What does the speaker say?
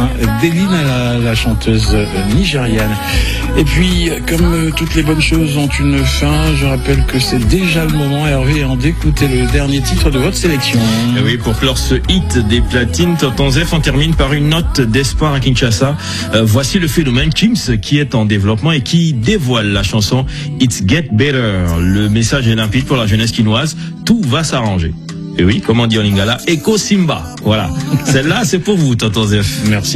Delina, la chanteuse nigériane. Et puis, comme toutes les bonnes choses ont une fin, je rappelle que c'est déjà le moment, Hervé, d'écouter le dernier titre de votre sélection. Et oui, pour clore ce hit des platines, Tonton Zef, on termine par une note d'espoir à Kinshasa. Voici le phénomène Kims qui est en développement et qui dévoile la chanson It's Get Better. Le message est limpide pour la jeunesse quinoise. Tout va s'arranger. Et oui, comme on dit en lingala, Eko Simba. Voilà. Celle-là, c'est pour vous, Tonton Zef. Merci.